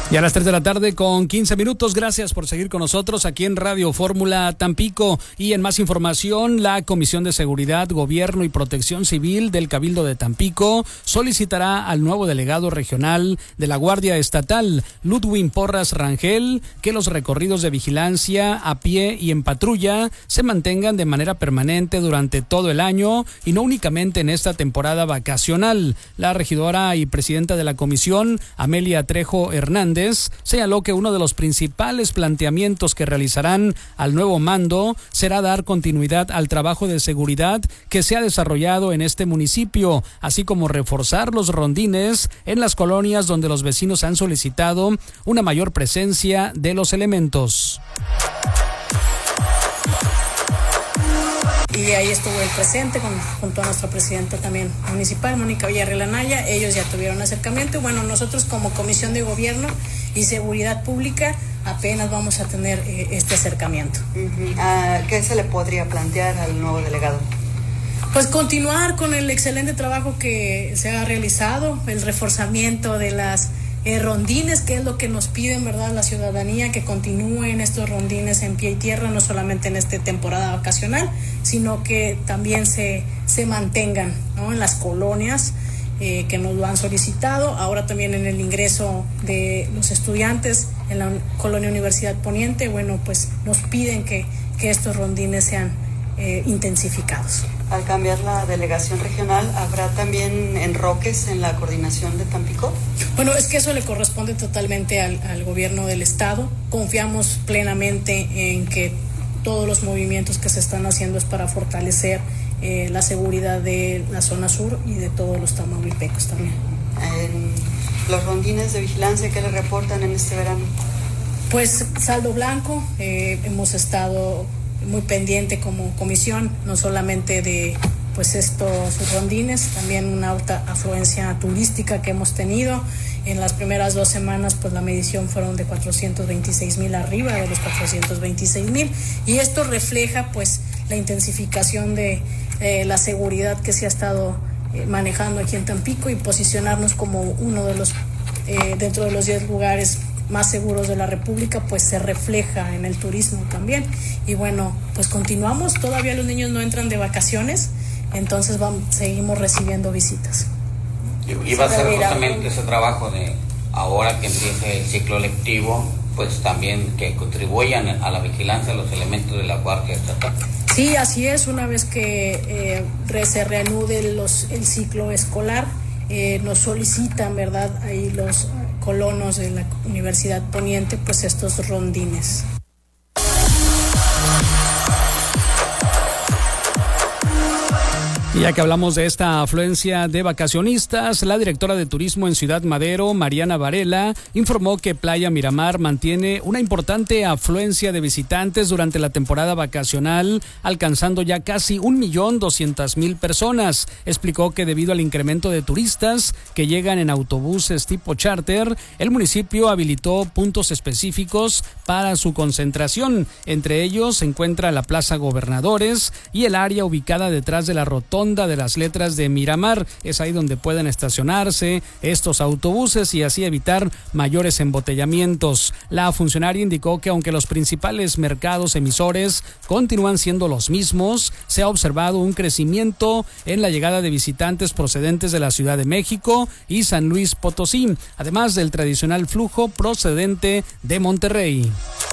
Ya a las 3 de la tarde con 15 minutos, gracias por seguir con nosotros aquí en Radio Fórmula Tampico. Y en más información, la Comisión de Seguridad, Gobierno y Protección Civil del Cabildo de Tampico solicitará al nuevo delegado regional de la Guardia Estatal, Ludwin Porras Rangel, que los recorridos de vigilancia a pie y en patrulla se mantengan de manera permanente durante todo el año y no únicamente en esta temporada vacacional. La regidora y presidenta de la comisión, Amelia Trejo Hernández, señaló que uno de los principales planteamientos que realizarán al nuevo mando será dar continuidad al trabajo de seguridad que se ha desarrollado en este municipio, así como reforzar los rondines en las colonias donde los vecinos han solicitado una mayor presencia de los elementos. Y ahí estuvo el presidente junto a nuestra presidenta también municipal, Mónica Villarreal Anaya. Ellos ya tuvieron acercamiento y bueno, nosotros como Comisión de Gobierno y Seguridad Pública apenas vamos a tener este acercamiento. ¿Qué se le podría plantear al nuevo delegado? Pues continuar con el excelente trabajo que se ha realizado, el reforzamiento de las rondines, que es lo que nos piden, ¿verdad?, la ciudadanía, que continúen estos rondines en pie y tierra, no solamente en esta temporada vacacional, sino que también se mantengan, ¿no?, en las colonias que nos lo han solicitado. Ahora también en el ingreso de los estudiantes en la colonia Universidad Poniente, bueno, pues nos piden que estos rondines sean intensificados. Al cambiar la delegación regional, ¿habrá también enroques en la coordinación de Tampico? Bueno, es que eso le corresponde totalmente al gobierno del estado. Confiamos plenamente en que todos los movimientos que se están haciendo es para fortalecer la seguridad de la zona sur y de todos los tamaulipecos también. ¿Los rondines de vigilancia qué le reportan en este verano? Pues saldo blanco, hemos estado muy pendiente como comisión, no solamente de pues estos rondines, también una alta afluencia turística que hemos tenido. En las primeras 2 semanas, pues la medición fueron de 426,000 arriba de los 426,000, y esto refleja pues la intensificación de la seguridad que se ha estado manejando aquí en Tampico y posicionarnos como uno de los dentro de los 10 lugares más seguros de la República, pues se refleja en el turismo también. Y bueno, pues continuamos, todavía los niños no entran de vacaciones, entonces seguimos recibiendo visitas. Y va a ser justamente ese trabajo de ahora que empiece el ciclo lectivo, pues también que contribuyan a la vigilancia de los elementos de la Guardia Estatal. Sí, así es, una vez que se reanude el ciclo escolar, nos solicitan, ¿verdad?, ahí los colonos de la Universidad Poniente, pues estos rondines. Y ya que hablamos de esta afluencia de vacacionistas, la directora de Turismo en Ciudad Madero, Mariana Varela, informó que Playa Miramar mantiene una importante afluencia de visitantes durante la temporada vacacional, alcanzando ya casi 1,200,000 personas. Explicó que debido al incremento de turistas que llegan en autobuses tipo charter, el municipio habilitó puntos específicos para su concentración. Entre ellos se encuentra la Plaza Gobernadores y el área ubicada detrás de la rotonda de las Letras de Miramar. Es ahí donde pueden estacionarse estos autobuses y así evitar mayores embotellamientos. La funcionaria indicó que aunque los principales mercados emisores continúan siendo los mismos, se ha observado un crecimiento en la llegada de visitantes procedentes de la Ciudad de México y San Luis Potosí, además del tradicional flujo procedente de Monterrey.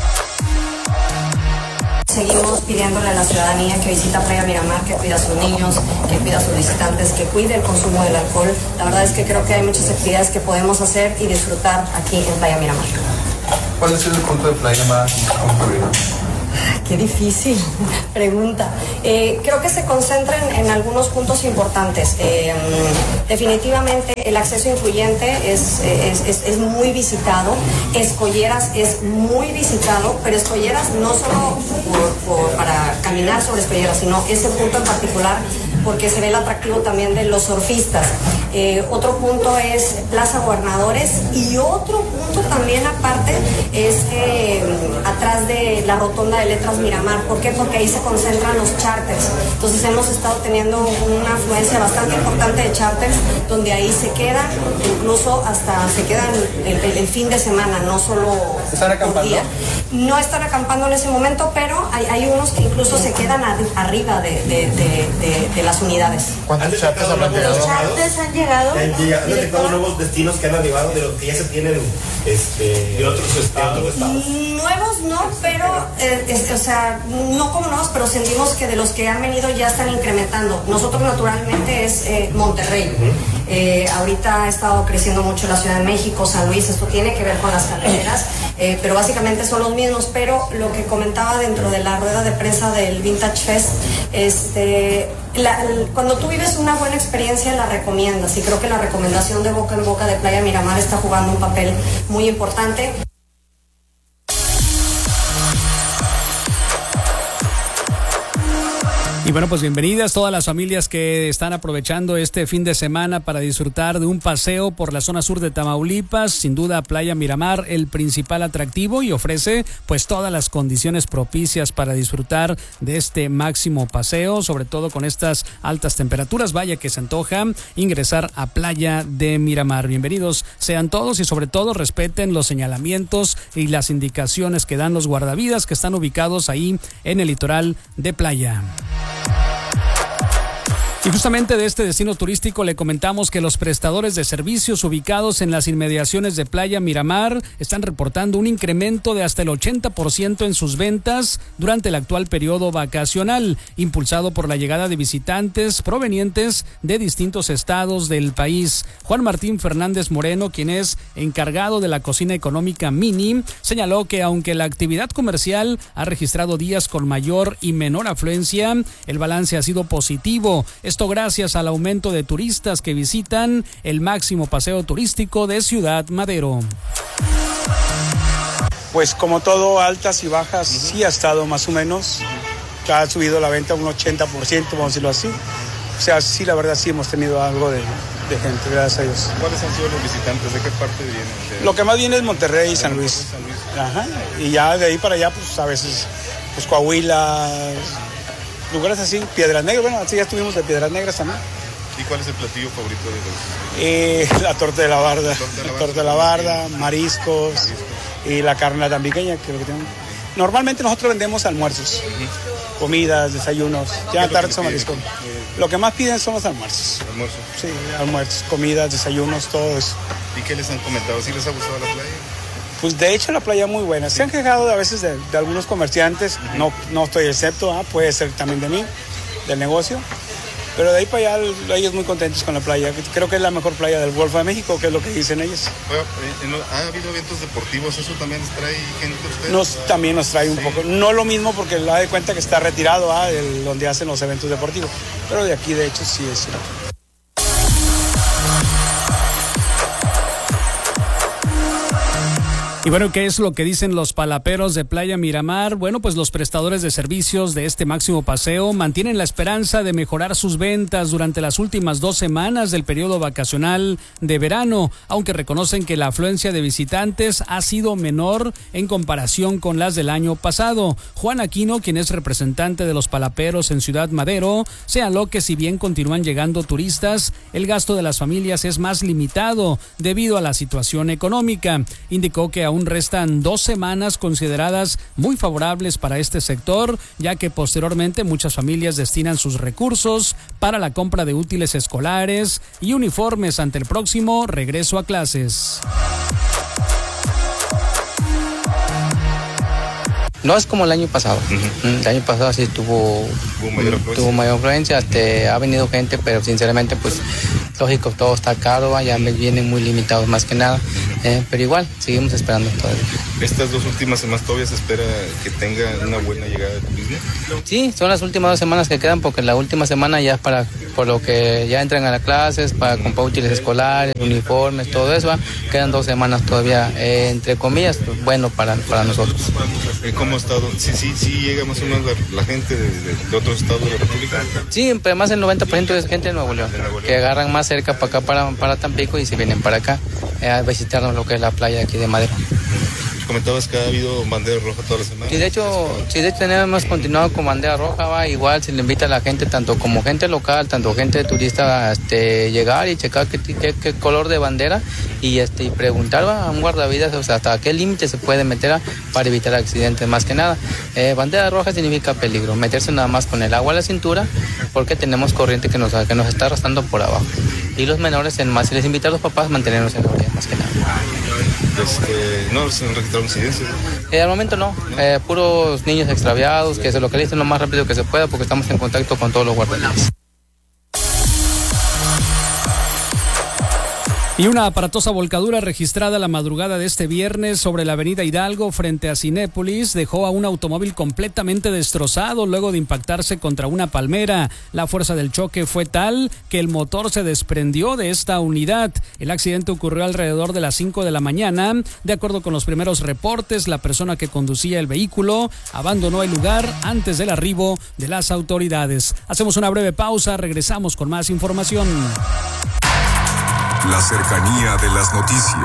Seguimos pidiéndole a la ciudadanía que visita Playa Miramar, que cuida a sus niños, que cuida a sus visitantes, que cuide el consumo del alcohol. La verdad es que creo que hay muchas actividades que podemos hacer y disfrutar aquí en Playa Miramar. ¿Cuál es el punto de playa más concurrido? Qué difícil pregunta. Creo que se concentran en algunos puntos importantes. Definitivamente el acceso incluyente es muy visitado. Escolleras es muy visitado, pero Escolleras no solo para caminar sobre Escolleras, sino ese punto en particular porque se ve el atractivo también de los surfistas. Otro punto es Plaza Gobernadores y otro punto también aparte es atrás de la rotonda de Letras Miramar. ¿Por qué? Porque ahí se concentran los charters. Entonces hemos estado teniendo una afluencia bastante importante de charters, donde ahí se quedan, incluso hasta se quedan el fin de semana, no solo ¿Están acampando? por día. No están acampando en ese momento, pero hay unos que incluso se quedan arriba de las unidades. ¿Cuántos charters han llegado? Los charters han llegado. ¿Han detectado nuevos destinos que han arribado de los que ya se tienen de otros estados? Nuevos no, pero, o sea, no como nuevos, pero sentimos que de los que han venido ya están incrementando. Nosotros naturalmente es Monterrey. Ahorita ha estado creciendo mucho la Ciudad de México, San Luis, esto tiene que ver con las carreteras, pero básicamente son los mismos. Pero lo que comentaba dentro de la rueda de prensa del Vintage Fest, cuando tú vives una buena experiencia la recomiendas, y creo que la recomendación de boca en boca de Playa Miramar está jugando un papel muy importante. Y bueno, pues bienvenidas todas las familias que están aprovechando este fin de semana para disfrutar de un paseo por la zona sur de Tamaulipas. Sin duda, Playa Miramar, el principal atractivo, y ofrece pues todas las condiciones propicias para disfrutar de este máximo paseo, sobre todo con estas altas temperaturas. Vaya que se antoja ingresar a Playa de Miramar. Bienvenidos sean todos y sobre todo respeten los señalamientos y las indicaciones que dan los guardavidas que están ubicados ahí en el litoral de Playa. Y justamente de este destino turístico le comentamos que los prestadores de servicios ubicados en las inmediaciones de Playa Miramar están reportando un incremento de hasta el 80% en sus ventas durante el actual periodo vacacional, impulsado por la llegada de visitantes provenientes de distintos estados del país. Juan Martín Fernández Moreno, quien es encargado de la cocina económica Mini, señaló que aunque la actividad comercial ha registrado días con mayor y menor afluencia, el balance ha sido positivo. Esto gracias al aumento de turistas que visitan el máximo paseo turístico de Ciudad Madero. Pues como todo, altas y bajas, sí ha estado más o menos. Ha subido la venta un 80%, vamos a decirlo así. O sea, sí, la verdad sí hemos tenido algo de gente, gracias a Dios. ¿Cuáles han sido los visitantes? ¿De qué parte vienen? Lo que más viene es Monterrey y San Luis. Ajá. Y ya de ahí para allá, pues a veces, pues Coahuila, lugares así, Piedras Negras, bueno, así ya estuvimos de Piedras Negras también. ¿Y cuál es el platillo favorito de los? La torta de la barda, mariscos y la carne tan pequeña que lo que tenemos. Normalmente nosotros vendemos almuerzos, comidas, desayunos, ya tarde son mariscos. Lo que más piden son los almuerzos. ¿Almuerzo? Sí, almuerzos, comidas, desayunos, todo eso. ¿Y qué les han comentado? ¿Sí les ha gustado la playa? Pues de hecho la playa muy buena. Se han quejado a veces de algunos comerciantes, no estoy excepto, puede ser también de mí, del negocio. Pero de ahí para allá ellos muy contentos con la playa. Creo que es la mejor playa del Golfo de México, que es lo que dicen ellos. ¿Ha habido eventos deportivos? ¿Eso también les trae gente a ustedes? También nos trae un poco. No lo mismo porque da de cuenta que está retirado donde hacen los eventos deportivos. Pero de aquí de hecho sí es cierto. Y bueno, ¿qué es lo que dicen los palaperos de Playa Miramar? Bueno, pues los prestadores de servicios de este máximo paseo mantienen la esperanza de mejorar sus ventas durante las últimas 2 semanas del periodo vacacional de verano, aunque reconocen que la afluencia de visitantes ha sido menor en comparación con las del año pasado. Juan Aquino, quien es representante de los palaperos en Ciudad Madero, señaló que si bien continúan llegando turistas, el gasto de las familias es más limitado debido a la situación económica. Indicó que aún restan 2 semanas consideradas muy favorables para este sector, ya que posteriormente muchas familias destinan sus recursos para la compra de útiles escolares y uniformes ante el próximo regreso a clases. No es como el año pasado. El año pasado sí tuvo mayor afluencia. Ha venido gente, pero sinceramente, pues, lógico, todo está caro. Allá vienen muy limitados más que nada. pero igual, seguimos esperando todavía. ¿Estas 2 últimas semanas todavía se espera que tenga una buena llegada de turismo? Sí, son las últimas 2 semanas que quedan, porque la última semana ya es por lo que ya entran a las clases, para comprar útiles escolares, uniformes, todo eso, quedan 2 semanas todavía, entre comillas, bueno para nosotros. ¿Cómo ha estado? Sí llega más o menos la gente de otros estados de la República. Sí, además el 90% es gente de Nuevo León, que agarran más cerca para acá, para Tampico, y se vienen para acá a visitarnos lo que es la playa aquí de Madero. Comentabas que ha habido bandera roja toda la semana. Sí, de hecho hemos continuado con bandera roja, igual se le invita a la gente, tanto como gente local, tanto gente turista, llegar y checar qué color de bandera y preguntar a un guardavidas, o sea, hasta qué límite se puede meter para evitar accidentes, más que nada. Bandera roja significa peligro, meterse nada más con el agua a la cintura, porque tenemos corriente que nos está arrastrando por abajo. Y los menores, más les invita a los papás a mantenernos en la orilla, más que nada. No se han registrado incidencias. Al momento no, puros niños extraviados, que se localicen lo más rápido que se pueda, porque estamos en contacto con todos los guardianes. Y una aparatosa volcadura registrada la madrugada de este viernes sobre la avenida Hidalgo frente a Cinépolis dejó a un automóvil completamente destrozado luego de impactarse contra una palmera. La fuerza del choque fue tal que el motor se desprendió de esta unidad. El accidente ocurrió alrededor de las 5 de la mañana. De acuerdo con los primeros reportes, la persona que conducía el vehículo abandonó el lugar antes del arribo de las autoridades. Hacemos una breve pausa, regresamos con más información. La cercanía de las noticias.